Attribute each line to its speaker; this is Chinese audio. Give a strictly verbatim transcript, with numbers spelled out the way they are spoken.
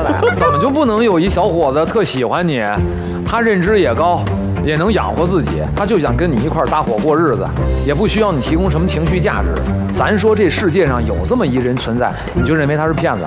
Speaker 1: 来了。怎么就不能有一小伙子特喜欢你，他认知也高，也能养活自己，他就想跟你一块儿搭伙过日子，也不需要你提供什么情绪价值。咱说这世界上有这么一人存在，你就认为他是骗子？